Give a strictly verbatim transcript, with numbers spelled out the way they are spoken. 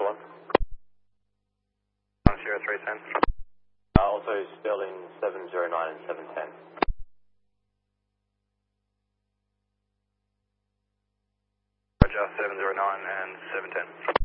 one. one zero three ten. Uh, also Sterling seven zero nine and seven ten. Roger, seven zero nine and seven ten.